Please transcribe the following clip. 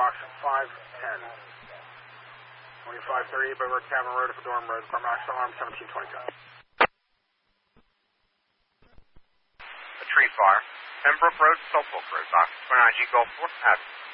box 510. 2530, Beverly Cabin Road, for Durham Road, Car Max Alarm 1722. A tree fire. Pembroke Road, Suffolk Road, box 29G Gulf 4th Avenue.